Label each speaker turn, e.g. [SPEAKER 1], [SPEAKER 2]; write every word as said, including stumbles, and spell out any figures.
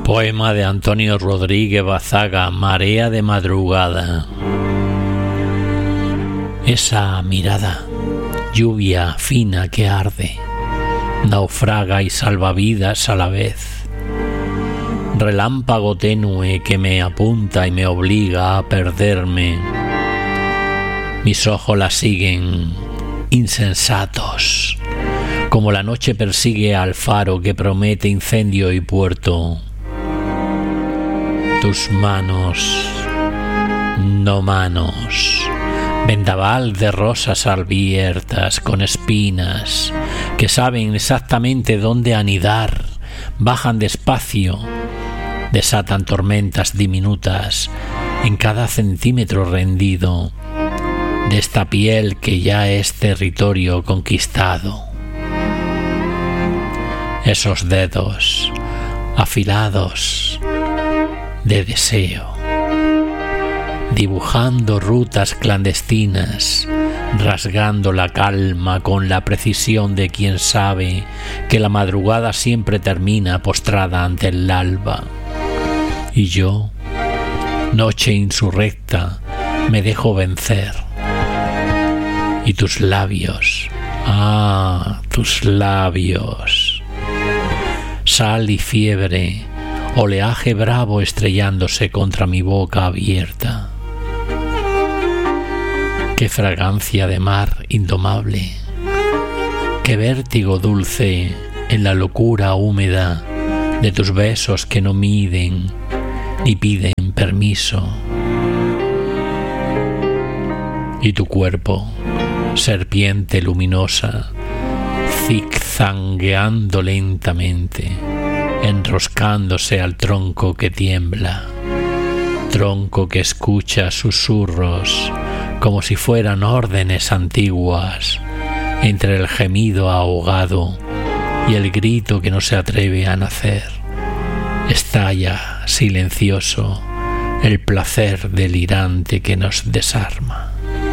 [SPEAKER 1] Poema de Antonio Rodríguez Bazaga, Marea de madrugada. Esa mirada, lluvia fina que arde, naufraga y salvavidas a la vez. Relámpago tenue que me apunta y me obliga a perderme. Mis ojos la siguen, insensatos, como la noche persigue al faro que promete incendio y puerto. Tus manos, no manos, vendaval de rosas abiertas con espinas que saben exactamente dónde anidar, bajan despacio, desatan tormentas diminutas en cada centímetro rendido de esta piel que ya es territorio conquistado. Esos dedos afilados de deseo, dibujando rutas clandestinas, rasgando la calma con la precisión de quien sabe que la madrugada siempre termina postrada ante el alba. Y yo, noche insurrecta, me dejo vencer. Y tus labios, ah, tus labios, sal y fiebre, oleaje bravo estrellándose contra mi boca abierta. Qué fragancia de mar indomable, qué vértigo dulce en la locura húmeda de tus besos que no miden ni piden permiso. Y tu cuerpo, serpiente luminosa, zigzagueando lentamente, enroscándose al tronco que tiembla, tronco que escucha susurros como si fueran órdenes antiguas, entre el gemido ahogado y el grito que no se atreve a nacer. Estalla silencioso el placer delirante que nos desarma.